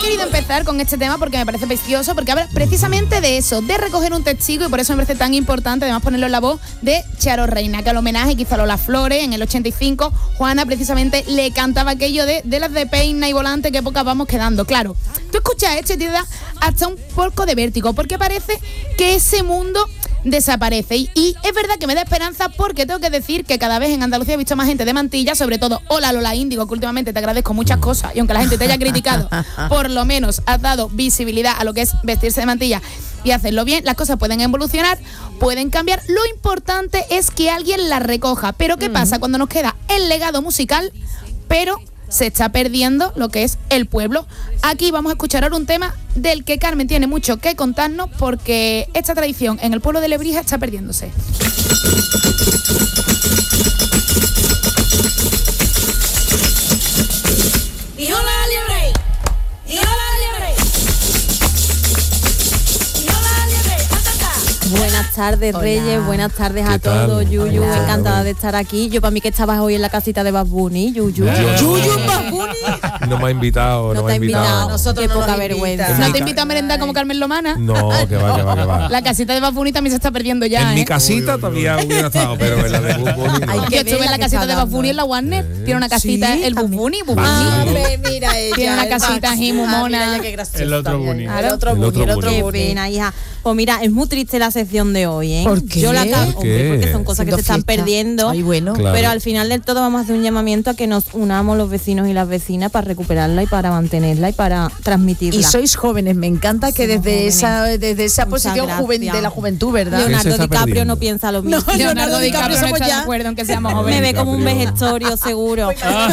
querido empezar con este tema porque me parece precioso, porque habla precisamente de eso, de recoger un testigo, y por eso me parece tan importante además ponerlo en la voz de Charo Reina, que al homenaje que hizo a Lola Flores en el 85, Juana precisamente le cantaba aquello de las de peina y volante, que pocas vamos quedando. Claro, tú escuchas esto y te da hasta un poco de vértigo, porque parece que ese mundo desaparece, y es verdad que me da esperanza, porque tengo que decir que cada vez en Andalucía he visto más gente de mantilla, sobre todo hola Lola Índigo, que últimamente te agradezco muchas cosas, y aunque la gente te haya criticado, por lo menos has dado visibilidad a lo que es vestirse de mantilla y hacerlo bien. Las cosas pueden evolucionar, pueden cambiar, lo importante es que alguien la recoja. Pero ¿qué pasa cuando nos queda el legado musical, pero se está perdiendo lo que es el pueblo? Aquí vamos a escuchar ahora un tema del que Carmen tiene mucho que contarnos, porque esta tradición en el pueblo de Lebrija está perdiéndose. Buenas tardes, hola. Reyes, buenas tardes a todos. Yuyu, hola. Encantada de estar aquí. Yo para mí que estabas hoy en la casita de Bad Bunny, Yuyu. Yuyu, Bad Bunny. No me ha invitado, no me ha invitado. Nosotros qué poca vergüenza. ¿No te invita a merendar como Carmen Lomana? No, que va. La casita de Bad Bunny también se está perdiendo ya. En mi casita todavía hubiera estado, pero en la de Bad Bunny no. Yo estuve en la casita de Bad Bunny en la Warner. Tiene una casita, el Bad Bunny. Mira ella. Tiene una casita así muy mona. El otro Bunny. El otro Bunny. Qué pena, hija. Pues mira, es muy triste la sección de hoy, ¿eh? ¿Por qué? Yo la porque son cosas que se están perdiendo. Ay, bueno. Claro. Pero al final del todo vamos a hacer un llamamiento a que nos unamos los vecinos y las vecinas para recuperarla y para mantenerla y para transmitirla. Y sois jóvenes, me encanta que desde esa posición de la juventud, ¿verdad? Leonardo DiCaprio no piensa lo mismo. No, Leonardo DiCaprio no está de acuerdo en que seamos jóvenes. Me ve como un vejestorio seguro.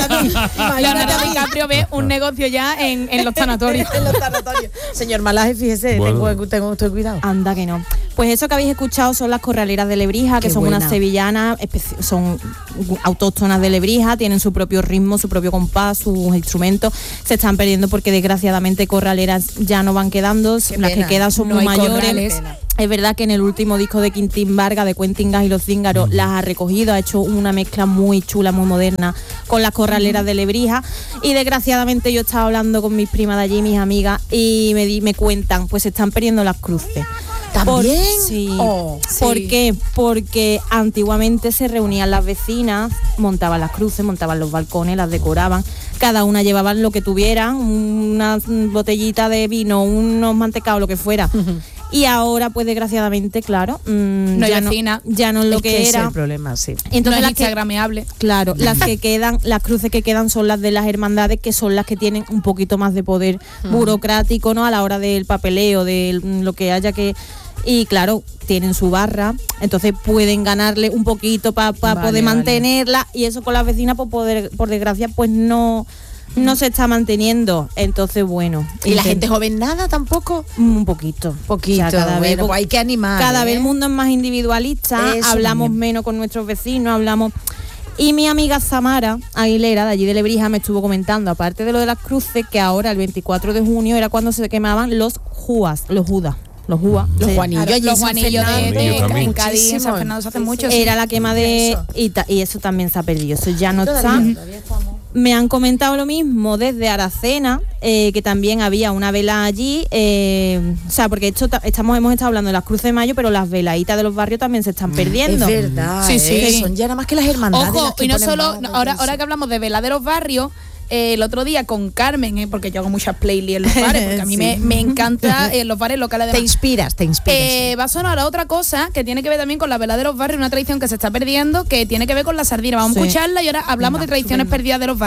Leonardo DiCaprio ve un negocio ya en los tanatorios. En los tanatorios. Señor Malaje, fíjese, tengo cuidado. Anda que no. Pues eso que habéis escuchado son las corraleras de Lebrija, que son unas sevillanas, son autóctonas de Lebrija, tienen su propio ritmo, su propio compás, sus instrumentos. Se están perdiendo porque desgraciadamente corraleras ya no van quedando, las que quedan son muy mayores. Es verdad que en el último disco de Quintín Vargas, de Quentin Gas y los Cíngaros, las ha recogido, ha hecho una mezcla muy chula, muy moderna con las corraleras de Lebrija. Y desgraciadamente yo estaba hablando con mis primas de allí, mis amigas, y me cuentan, pues se están perdiendo las cruces. ¿También? Sí. ¿Por qué? Porque antiguamente se reunían las vecinas, montaban las cruces, montaban los balcones, las decoraban, cada una llevaban lo que tuvieran, una botellita de vino, unos mantecados, lo que fuera. Y ahora, pues desgraciadamente, claro, no ya, hay vecina. Ya no es lo que era. Es el problema, sí. Entonces no es instagrameable. Claro, las que quedan, las cruces que quedan son las de las hermandades, que son las que tienen un poquito más de poder burocrático, ¿no? A la hora del papeleo, de lo que haya que... Y claro, tienen su barra, entonces pueden ganarle un poquito para poder mantenerla, y eso con las vecinas, por desgracia, pues no se está manteniendo. Entonces, bueno. ¿Y la gente joven nada tampoco? Un poquito. O sea, cada vez pues hay que animar. Cada vez el mundo es más individualista, eso hablamos menos con nuestros vecinos, hablamos... Y mi amiga Samara Aguilera, de allí de Lebrija, me estuvo comentando, aparte de lo de las cruces, que ahora el 24 de junio era cuando se quemaban los Judas. Los Juanillos, claro, los Juanillos de Cádiz, en San Fernando se hacen mucho. Era la quema de... Y eso también se ha perdido, eso ya no está. Me han comentado lo mismo desde Aracena, que también había una vela allí, o sea, porque hemos estado hablando de las cruces de mayo, pero las veladitas de los barrios también se están perdiendo. Es verdad, sí. Son ya nada más que las hermandades. Ojo, y no solo, ahora que hablamos de vela de los barrios, el otro día con Carmen, porque yo hago muchas playlists en los bares, porque a mí me encanta los bares locales de... Te inspiras. Va a sonar a otra cosa que tiene que ver también con la vela de los barrios, una tradición que se está perdiendo, que tiene que ver con la sardina. Vamos a escucharla y ahora hablamos de tradiciones perdidas de los barrios.